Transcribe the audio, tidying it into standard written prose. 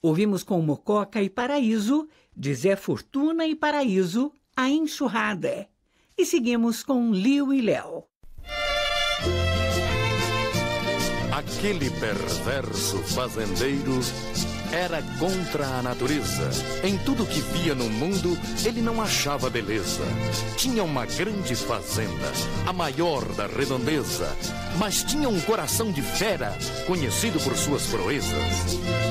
Ouvimos com Mococa e Paraíso, de Zé Fortuna e Paraíso, A Enxurrada. E seguimos com Liu e Léo. Aquele perverso fazendeiro era contra a natureza. Em tudo que via no mundo, ele não achava beleza. Tinha uma grande fazenda, a maior da redondeza, mas tinha um coração de fera, conhecido por suas proezas.